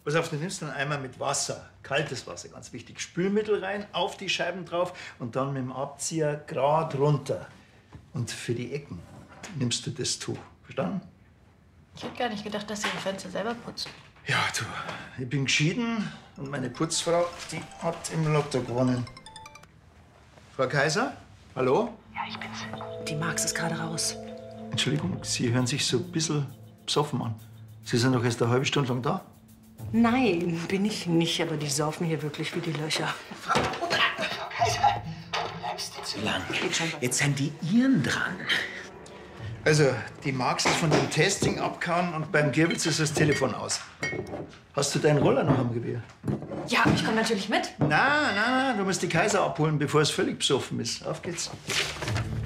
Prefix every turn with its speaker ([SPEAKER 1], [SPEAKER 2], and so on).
[SPEAKER 1] Pass auf, du nimmst einen Eimer mit Wasser, kaltes Wasser, ganz wichtig. Spülmittel rein, auf die Scheiben drauf und dann mit dem Abzieher gerade runter. Und für die Ecken nimmst du das Tuch. Verstanden?
[SPEAKER 2] Ich hätte gar nicht gedacht, dass Sie Ihre Fenster selber putzen.
[SPEAKER 1] Ja, du, ich bin geschieden und meine Putzfrau, die hat im Lotto gewonnen. Frau Kaiser? Hallo?
[SPEAKER 3] Ja, ich bin's. Die Marx ist gerade raus.
[SPEAKER 1] Entschuldigung, Sie hören sich so ein bisschen besoffen an. Sie sind doch erst eine halbe Stunde lang da.
[SPEAKER 3] Nein, bin ich nicht, aber die saufen hier wirklich wie die Löcher.
[SPEAKER 4] Frau Kaiser, du bleibst zu lang. Jetzt sind die Iren dran.
[SPEAKER 1] Also, die Marx ist von dem Testing abgehauen und beim Girbels ist das Telefon aus. Hast du deinen Roller noch am Gewehr?
[SPEAKER 2] Ja, ich komme natürlich mit.
[SPEAKER 1] Na, du musst die Kaiser abholen, bevor es völlig besoffen ist. Auf geht's.